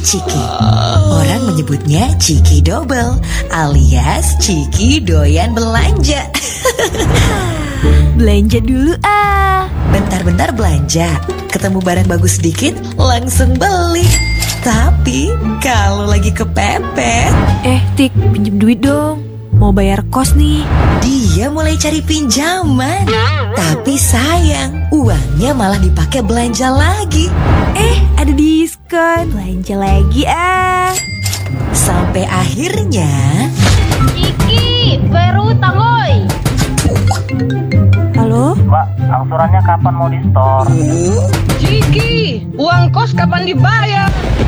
Ciki. Orang menyebutnya Ciki Double alias Ciki doyan belanja. Belanja dulu ah. Bentar-bentar belanja, ketemu barang bagus sedikit langsung beli. Tapi kalau lagi kepepet, Tik, pinjem duit dong. Mau bayar kos nih. dia mulai cari pinjaman. Tapi sayang, uangnya malah dipakai belanja lagi. Ada diskon. Belanja lagi ah. Sampai akhirnya Ciki, bayar utang woi. Halo? Mbak, angsurannya kapan mau di-store? Ciki, uang kos kapan dibayar?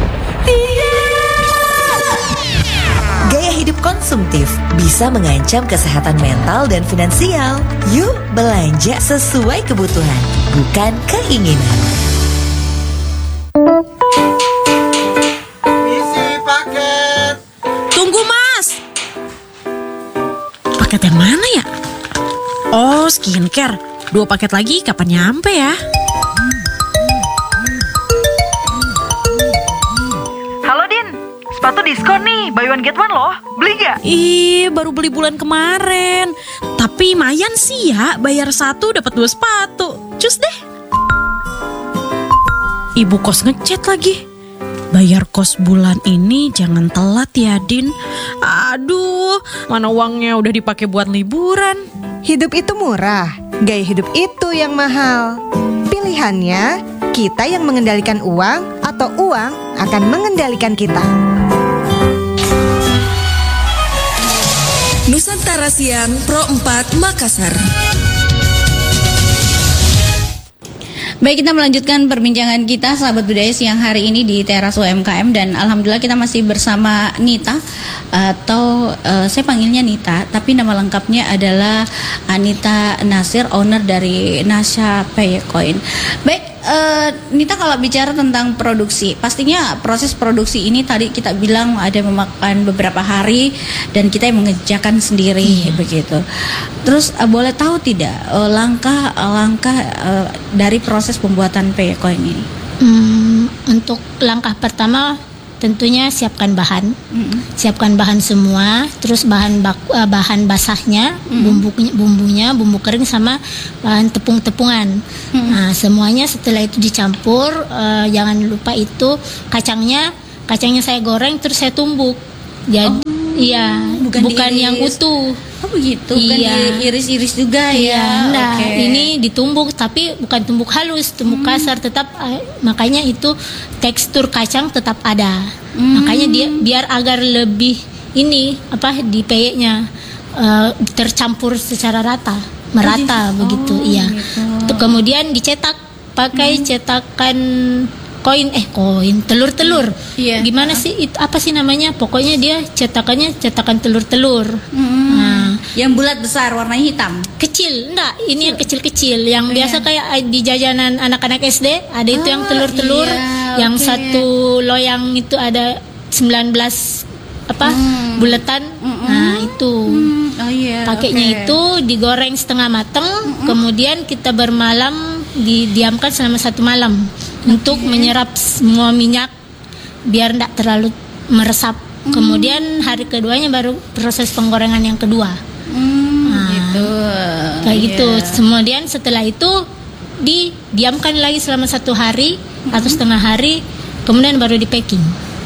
gaya hidup konsumtif bisa mengancam kesehatan mental dan finansial. Yuk belanja sesuai kebutuhan, bukan keinginan. Isi paket. Tunggu mas. Paket yang mana ya? Oh, skincare. 2 paket lagi kapan nyampe ya? Halo Din, sepatu diskon nih, buy one get one loh. Beli gak? Ih, baru beli bulan kemarin. Tapi mayan sih ya, bayar 1 dapat 2 sepatu. Cus deh. Ibu kos ngechat lagi. Bayar kos bulan ini jangan telat ya Din. Aduh, mana uangnya udah dipakai buat liburan. Hidup itu murah, gaya hidup itu yang mahal. Pilihannya, kita yang mengendalikan uang atau uang akan mengendalikan kita. Nusantara Siang Pro 4 Makassar. Baik, kita melanjutkan perbincangan kita sahabat budaya siang hari ini di Teras UMKM. Dan alhamdulillah kita masih bersama Nita, atau saya panggilnya Nita, tapi nama lengkapnya adalah Anita Nasir, owner dari Nasya Paycoin. Baik, Nita, kalau bicara tentang produksi, pastinya proses produksi ini tadi kita bilang ada memakan beberapa hari dan kita yang mengerjakan sendiri begitu. Terus boleh tahu tidak langkah-langkah dari proses pembuatan Paycoin ini? Untuk langkah pertama tentunya siapkan bahan, siapkan bahan semua, terus bahan basahnya, bumbunya, bumbu kering sama bahan tepung-tepungan. Nah, semuanya setelah itu dicampur, jangan lupa itu kacangnya saya goreng terus saya tumbuk. Jadi bukan yang utuh. Oh begitu, bukan diiris-iris juga ya? Nah, ini ditumbuk tapi bukan tumbuk halus, tumbuk kasar, tetap makanya itu tekstur kacang tetap ada. Makanya dia biar agar lebih di peyeknya tercampur secara merata begitu. Gitu. Kemudian dicetak pakai cetakan koin telur-telur. Gimana sih itu, apa sih namanya? Pokoknya dia cetakan telur-telur. Yang bulat besar warnanya hitam. Kecil, enggak, ini yang kecil-kecil yang biasa kayak di jajanan anak-anak SD, ada itu yang telur-telur, yang satu loyang itu ada 19 buletan. Nah, itu. Pakainya itu digoreng setengah matang, kemudian kita bermalam didiamkan selama 1 malam untuk menyerap semua minyak biar tidak terlalu meresap. Kemudian hari keduanya baru proses penggorengan yang kedua. Gitu. Kayak gitu. Kemudian setelah itu didiamkan lagi selama 1 hari atau setengah hari, kemudian baru di packing.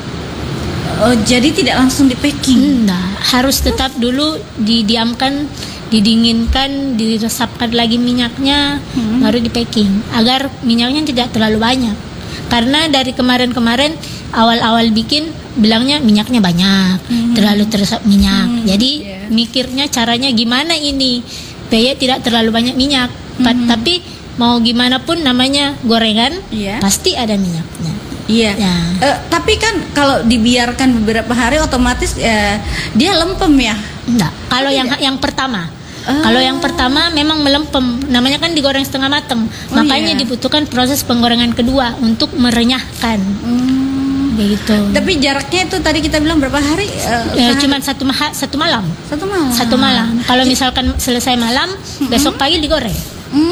Oh, jadi tidak langsung di packing? Nah, harus tetap dulu didiamkan, didinginkan, diresapkan lagi minyaknya, baru di packing agar minyaknya tidak terlalu banyak. Karena dari kemarin awal-awal bikin bilangnya minyaknya banyak, terlalu teresap minyak. Jadi mikirnya caranya gimana ini peyek tidak terlalu banyak minyak. Tapi mau gimana pun namanya gorengan, pasti ada minyaknya. Tapi kan kalau dibiarkan beberapa hari otomatis dia lempem ya? Enggak. Kalau yang pertama. Kalau yang pertama memang melempem, namanya kan digoreng setengah matang. Makanya dibutuhkan proses penggorengan kedua untuk merenyahkan. Begitu. Tapi jaraknya itu tadi kita bilang berapa hari? Cuma satu malam. Satu malam. Kalau misalkan selesai malam, besok pagi digoreng.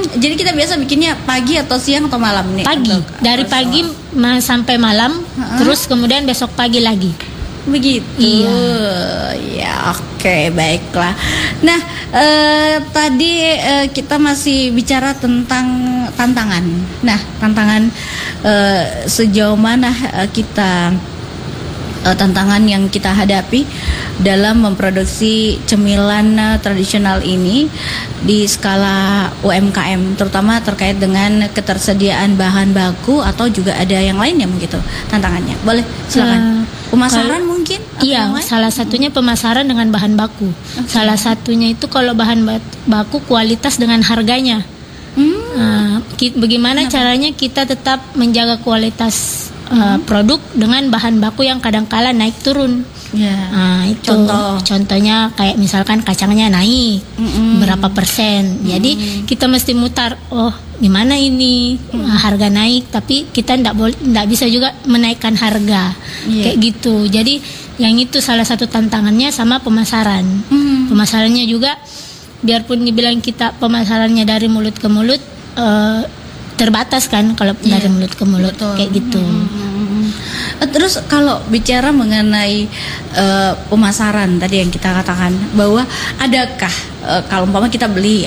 Jadi kita biasa bikinnya pagi atau siang atau malam nih? Pagi, dari pagi sampai malam, terus kemudian besok pagi lagi. Begitu. Iya. Ya, oke, baiklah. Nah, tadi kita masih bicara tentang tantangan. Nah, tantangan sejauh mana kita tantangan yang kita hadapi dalam memproduksi cemilan tradisional ini di skala UMKM, terutama terkait dengan ketersediaan bahan baku atau juga ada yang lainnya begitu tantangannya. Boleh, silakan. Pemasaran mungkin? Iya, salah satunya pemasaran dengan bahan baku. Salah satunya itu kalau bahan baku kualitas dengan harganya. Bagaimana caranya kita tetap menjaga kualitas produk dengan bahan baku yang kadang-kala naik turun. Itu contohnya kayak misalkan kacangnya naik berapa persen. Jadi kita mesti mutar. Oh, gimana ini harga naik, tapi kita tidak bisa juga menaikkan harga kayak gitu. Jadi yang itu salah satu tantangannya sama pemasaran. Pemasarannya juga, biarpun dibilang kita pemasarannya dari mulut ke mulut, terbatas kan kalau dari mulut ke mulut. Betul. Kayak gitu. Terus kalau bicara mengenai pemasaran tadi yang kita katakan bahwa adakah kalau umpama kita beli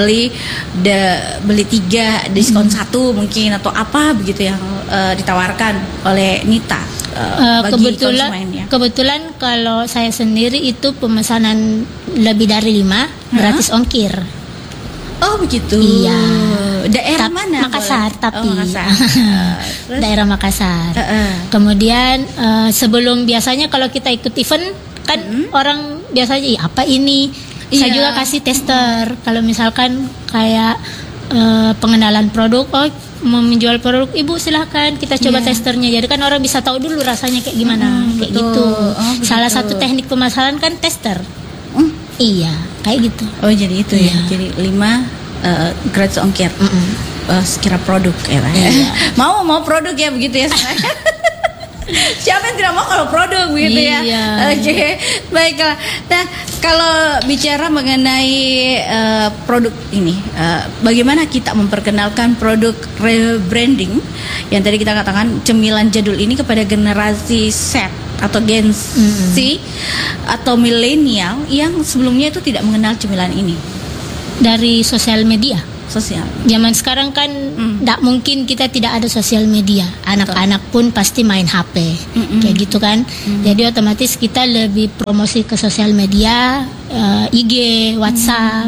3 diskon 1 mungkin atau apa begitu yang ditawarkan oleh Nita bagi konsumennya? Kebetulan kalau saya sendiri itu pemesanan lebih dari 5 gratis ongkir. Oh begitu. Iya. Daerah mana? Makassar, tapi Makassar. daerah Makassar. Kemudian sebelum biasanya kalau kita ikut event kan orang biasanya apa ini? Saya juga kasih tester. Kalau misalkan kayak pengenalan produk, mau menjual produk, Ibu silahkan kita coba testernya. Jadi kan orang bisa tahu dulu rasanya kayak gimana, kayak gitu. Salah satu teknik pemasaran kan tester. Iya, kayak gitu. Oh jadi itu ya. Jadi 5 gratis ongkir sekira produk ya. Mau produk ya begitu ya. Siapa yang tidak mau kalau produk begitu ya. Oke, baiklah. Nah, kalau bicara mengenai produk ini, bagaimana kita memperkenalkan produk rebranding yang tadi kita katakan cemilan jadul ini kepada generasi Z atau Gen Z atau milenial yang sebelumnya itu tidak mengenal cemilan ini? Dari sosial media. Zaman sekarang kan tidak mungkin kita tidak ada sosial media. Anak-anak pun pasti main HP, kayak gitu kan. Jadi otomatis kita lebih promosi ke sosial media, IG, WhatsApp,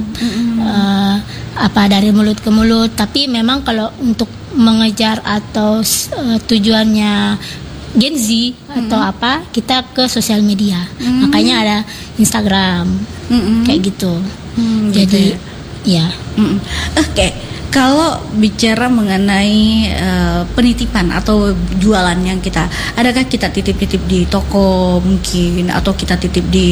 apa dari mulut ke mulut. Tapi memang kalau untuk mengejar atau tujuannya Gen Z atau apa, kita ke sosial media. Makanya ada Instagram, kayak gitu. Jadi ya. Oke. Kalau bicara mengenai penitipan atau jualan yang kita, adakah kita titip-titip di toko mungkin atau kita titip di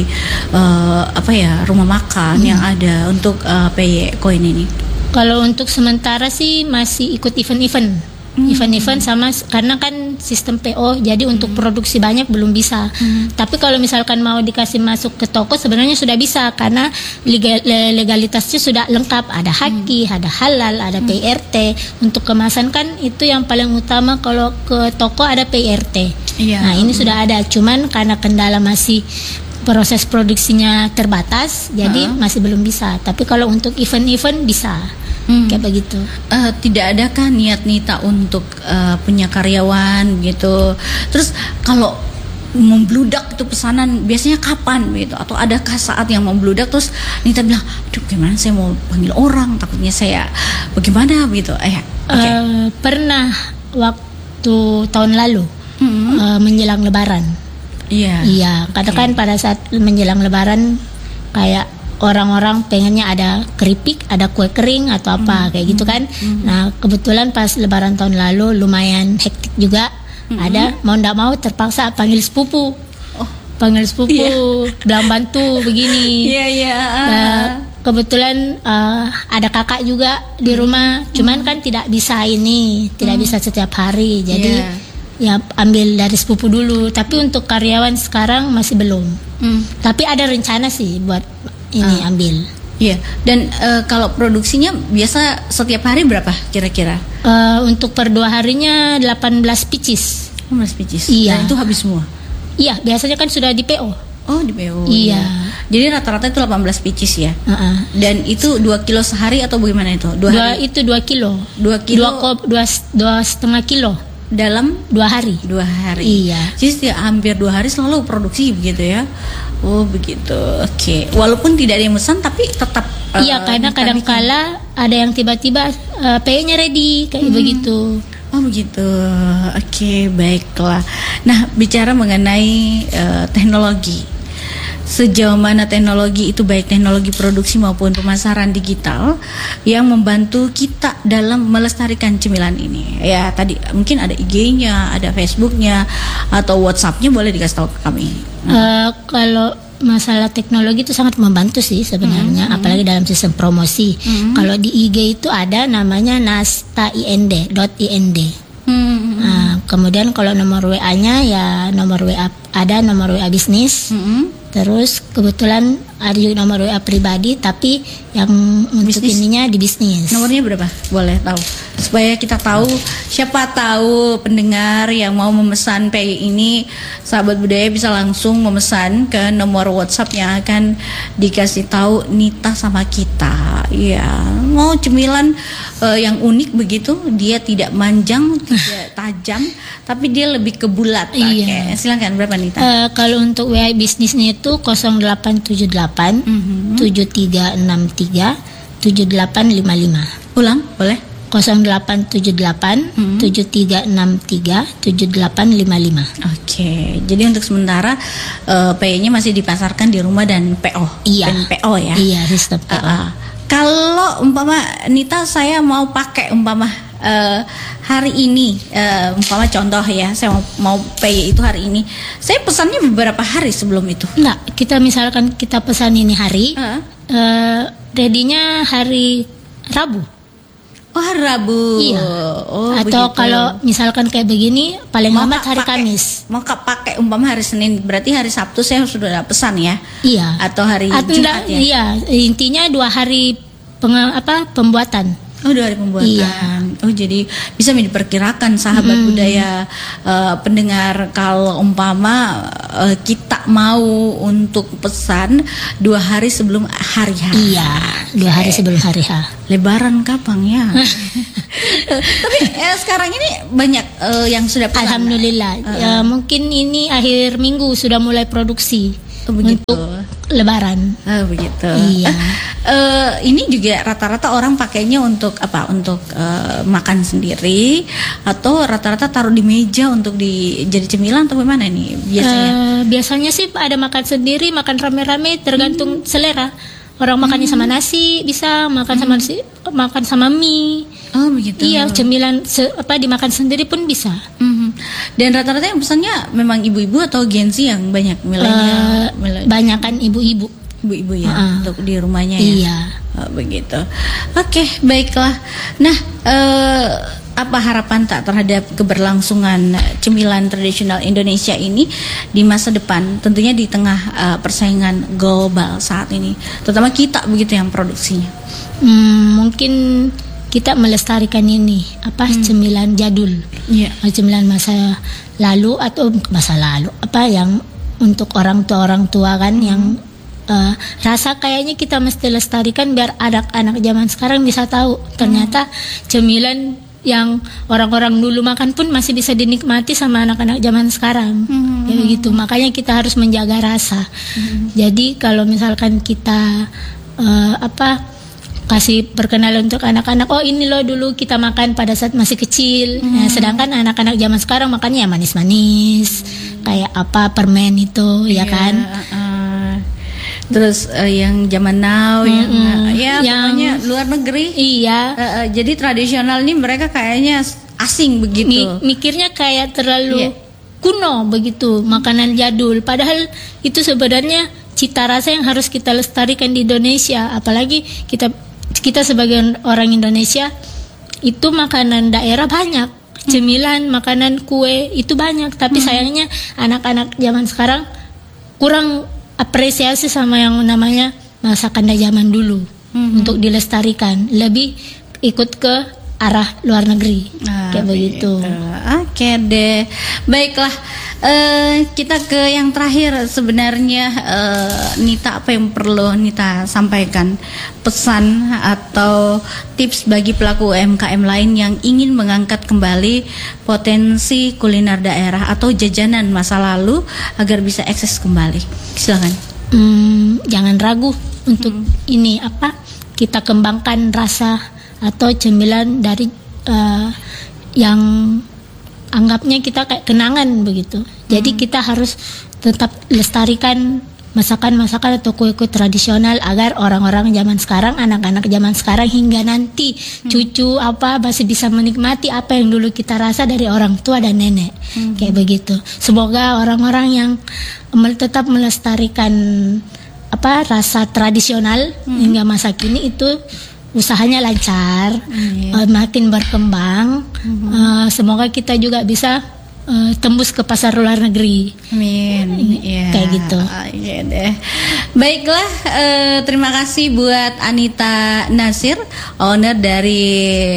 rumah makan yang ada untuk PY Koin ini? Kalau untuk sementara sih masih ikut event-event. Event-event sama, karena kan sistem PO, jadi untuk produksi banyak belum bisa. Tapi kalau misalkan mau dikasih masuk ke toko sebenarnya sudah bisa, karena legalitasnya sudah lengkap. Ada haki, ada halal, ada PRT. Untuk kemasan kan itu yang paling utama, kalau ke toko ada PRT. Nah ini sudah ada, cuman karena kendala masih proses produksinya terbatas, jadi masih belum bisa. Tapi kalau untuk event-event bisa. Kayak begitu. Tidak adakah niat Nita untuk punya karyawan gitu? Terus kalau membludak itu pesanan biasanya kapan gitu? Atau adakah saat yang membludak terus Nita bilang, aduh gimana saya mau panggil orang, takutnya saya bagaimana gitu? Pernah waktu tahun lalu menjelang Lebaran. Iya, katakan pada saat menjelang Lebaran kayak orang-orang pengennya ada keripik, ada kue kering atau apa kayak gitu kan. Nah kebetulan pas Lebaran tahun lalu lumayan hektik juga. Ada mau ndak mau terpaksa panggil sepupu. Bilang bantu begini. Nah, kebetulan ada kakak juga di rumah. Cuman kan tidak bisa tidak bisa setiap hari. Jadi ya ambil dari sepupu dulu. Tapi untuk karyawan sekarang masih belum. Tapi ada rencana sih buat ini ambil. Iya. Dan kalau produksinya biasa setiap hari berapa kira-kira? Untuk per 2 harinya 18 pieces. 18 pieces. Iya. Dan itu habis semua. Iya, biasanya kan sudah di PO. Oh, di PO. Iya. Jadi rata-rata itu 18 pieces ya. Dan itu 2 kilo sehari atau bagaimana itu? 2 hari. Itu 2 kilo. 2 kilo. 2,5 kilo dalam 2 hari. 2 hari. Iya. Jadi hampir 2 hari selalu produksi begitu ya. Oh, begitu. Oke. Walaupun tidak ada yang pesan tapi tetap iya, karena kadang-kala ada yang tiba-tiba PE-nya ready kayak begitu. Oh begitu, oke, baiklah. Nah, bicara mengenai teknologi, sejauh mana teknologi itu baik teknologi produksi maupun pemasaran digital yang membantu kita dalam melestarikan cemilan ini. Ya tadi mungkin ada IG-nya, ada Facebook-nya, atau WhatsApp-nya, boleh dikasih tahu ke kami. Kalau masalah teknologi itu sangat membantu sih sebenarnya, apalagi dalam sistem promosi. Kalau di IG itu ada namanya nasta.ind. Kemudian kalau nomor WA-nya ya nomor WA, ada nomor WA bisnis. Terus kebetulan ada juga nomor WA pribadi, tapi yang untuk ininya di bisnis. Nomornya berapa? Boleh tahu supaya kita tahu, siapa tahu pendengar yang mau memesan PI ini, sahabat budaya bisa langsung memesan ke nomor WhatsApp yang akan dikasih tahu Nita sama kita. Ya, mau cemilan yang unik begitu, dia tidak manjang, tidak tajam, tapi dia lebih ke bulat. Iya. Silakan, berapa Nita? Kalau untuk WA bisnisnya itu 0878 7363 7855. Ulang, boleh? 0878 7363 7855. Oke, jadi untuk sementara PE-nya masih dipasarkan di rumah dan PO. Iya. Dan PO ya. Iya, sistem PO. Kalau umpama Nita, saya mau pakai umpama hari ini, umpama contoh ya, saya mau PE itu hari ini, saya pesannya beberapa hari sebelum itu. Nah, kita misalkan kita pesan ini hari, ready-nya hari Rabu. Oh, hari Rabu. Iya. Oh, atau begitu. kalau misalkan kayak begini paling lambat hari Kamis. Mau pakai umpama hari Senin, berarti hari Sabtu saya sudah ada pesan ya. Iya. Atau hari Jumat ya. Iya, intinya 2 hari pembuatan. Oh, 2 hari pembuatan. Iya. Oh, jadi bisa diperkirakan sahabat budaya pendengar, kalau umpama kita mau untuk pesan 2 hari sebelum hari H. Iya, 2 hari sebelum hari H. Lebaran kapan ya? Tapi sekarang ini banyak yang sudah pesan. Alhamdulillah. Mungkin ini akhir minggu sudah mulai produksi untuk Lebaran. Oh, begitu. Iya. Ini juga rata-rata orang pakainya untuk apa? Untuk makan sendiri, atau rata-rata taruh di meja untuk jadi cemilan, atau bagaimana nih biasanya? Biasanya sih ada makan sendiri, makan rame-rame, tergantung selera. Orang makannya sama nasi, bisa makan sama nasi, makan sama mie. Oh, begitu. Iya, cemilan dimakan sendiri pun bisa. Dan rata-rata yang pesannya memang ibu-ibu atau Gen Z yang banyak milenial? Banyakan ibu-ibu. Ibu-ibu ya, untuk di rumahnya ya. Iya. Oh, begitu. Oke, baiklah. Nah, apa harapan tak terhadap keberlangsungan cemilan tradisional Indonesia ini di masa depan, tentunya di tengah persaingan global saat ini, terutama kita begitu yang produksinya? Mungkin kita melestarikan ini cemilan jadul, cemilan masa lalu atau masa lalu yang untuk orang tua kan yang rasa kayaknya kita mesti lestarikan biar anak-anak zaman sekarang bisa tahu ternyata cemilan yang orang-orang dulu makan pun masih bisa dinikmati sama anak-anak zaman sekarang. Ya begitu. Makanya kita harus menjaga rasa. Jadi kalau misalkan kita kasih perkenalan untuk anak-anak, oh ini loh dulu kita makan pada saat masih kecil. Nah, sedangkan anak-anak zaman sekarang makannya manis-manis, kayak permen itu, ya kan? Terus yang zaman now, yang pokoknya luar negeri. Iya. Jadi tradisional ini mereka kayaknya asing begitu. Mikirnya kayak terlalu kuno begitu, makanan jadul. Padahal itu sebenarnya cita rasa yang harus kita lestarikan di Indonesia. Apalagi kita sebagai orang Indonesia itu makanan daerah banyak, cemilan, makanan, kue itu banyak. Tapi sayangnya anak-anak zaman sekarang kurang apresiasi sama yang namanya masakan dari zaman dulu untuk dilestarikan, lebih ikut ke arah luar negeri kayak begitu. Oke deh, baiklah. Kita ke yang terakhir sebenarnya, Nita, apa yang perlu Nita sampaikan, pesan atau tips bagi pelaku UMKM lain yang ingin mengangkat kembali potensi kuliner daerah atau jajanan masa lalu agar bisa eksis kembali? Silakan. Jangan ragu untuk ini kita kembangkan rasa atau cemilan dari yang anggapnya kita kayak kenangan begitu. Jadi kita harus tetap lestarikan masakan-masakan atau kue-kue tradisional agar orang-orang zaman sekarang, anak-anak zaman sekarang hingga nanti cucu masih bisa menikmati apa yang dulu kita rasa dari orang tua dan nenek. Kayak begitu. Semoga orang-orang yang tetap melestarikan rasa tradisional hingga masa kini itu usahanya lancar, makin berkembang. Semoga kita juga bisa tembus ke pasar luar negeri. Amin. Kayak gitu. Iya deh. Baiklah, terima kasih buat Anita Nasir, owner dari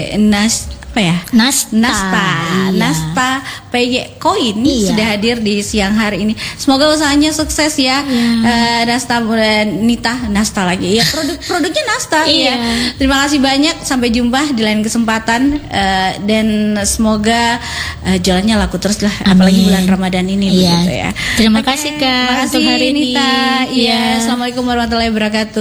Nasta PY Coin, sudah hadir di siang hari ini. Semoga usahanya sukses ya. Nasta Nasta lagi ya, produknya Nasta ya. Terima kasih banyak, sampai jumpa di lain kesempatan, dan semoga jualannya laku terus lah. Apalagi bulan Ramadan ini begitu ya. Terima kasih Kak. Terima kasih untuk hari Nita. ini. Assalamualaikum warahmatullahi wabarakatuh.